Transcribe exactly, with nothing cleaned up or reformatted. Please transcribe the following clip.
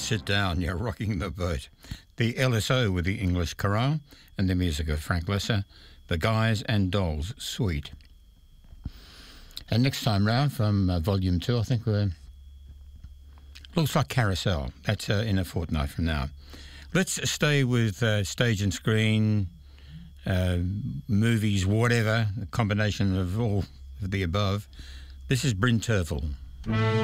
Sit Down, You're Rocking the Boat. The L S O with the English Chorale and the music of Frank Loesser, The Guys and Dolls Suite. And next time round from uh, Volume two, I think we're... Looks like Carousel. That's uh, in a fortnight from now. Let's stay with uh, stage and screen, uh, movies, whatever, a combination of all of the above. This is Bryn Terfel.